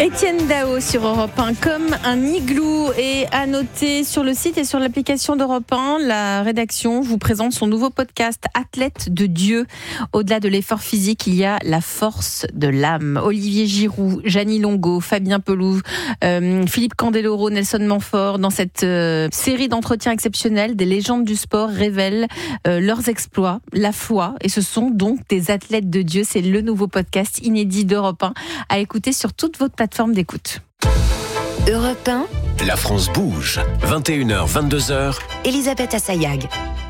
Étienne Dao sur Europe 1, comme un igloo. Et à noter sur le site et sur l'application d'Europe 1, la rédaction vous présente son nouveau podcast Athlète de Dieu. Au-delà de l'effort physique, il y a la force de l'âme. Olivier Giroud, Jeannie Longo, Fabien Peloux, Philippe Candeloro, Nelson Montfort, dans cette série d'entretiens exceptionnels, des légendes du sport révèlent leurs exploits, la foi, et ce sont donc des athlètes de Dieu. C'est le nouveau podcast inédit d'Europe 1 à écouter sur toute votre plateforme d'écoute. Europe 1, La France bouge. 21h, 22h. Elisabeth Assayag.